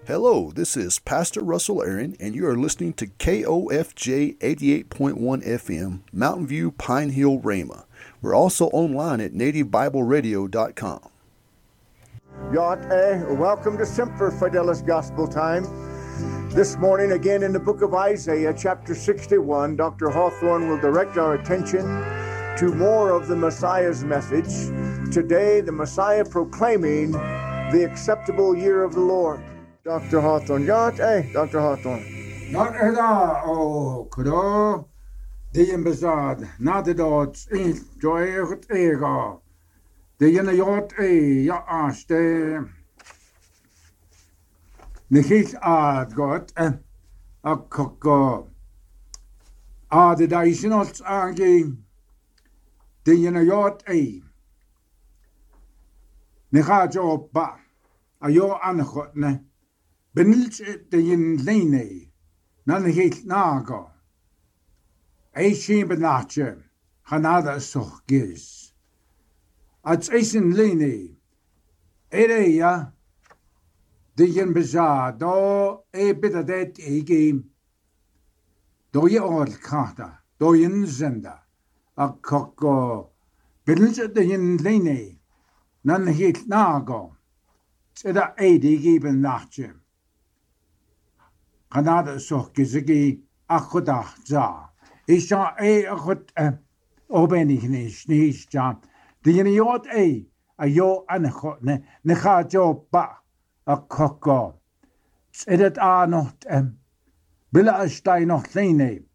Hello, this is Pastor Russell Aaron, and you are listening to KOFJ 88.1 FM, Mountain View, Pine Hill, Rhema. We're also online at nativebibleradio.com. Welcome to Semper Fidelis Gospel Time. This morning, again in the book of Isaiah, chapter 61, Dr. Hawthorne will direct our attention to more of the Messiah's message. Today, the Messiah proclaiming the acceptable year of the Lord. Dr. Hawthorne. Dr. Hawthorne. Not eda o kudo dien bezad nadedot in joyert ega dien jot ja aste nicht ad got a kokko de daisnot ange dien jot Nega job ba ayo ankhotne Benilch de yin lene, none heat nago. A sheen benache, Hanada soch giz. Ats asin lene, Ereya, de yin bizarre, do a bit of that a game. Do ye all kata, do yin zenda, a coco. Benilch de yin lene, none heat nago. Teda a de given nache. Canada soch gizigi achodach za. Isha achot obenig nish jam. The yot a yo anachot necha jo ba a koko. Edet a not billa stein noch lene.